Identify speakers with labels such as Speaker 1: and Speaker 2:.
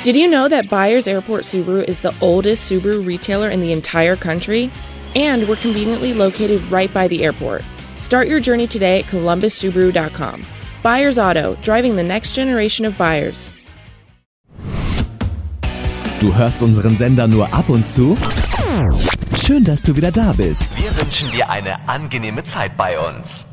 Speaker 1: Did you know that Byers Airport Subaru is the oldest Subaru retailer in the entire country? And we're conveniently located right by the airport. Start your journey today at columbussubaru.com. Byers Auto, driving the next generation of buyers.
Speaker 2: Du hörst unseren Sender nur ab und zu? Schön, dass du wieder da bist.
Speaker 3: Wir wünschen dir eine angenehme Zeit bei uns.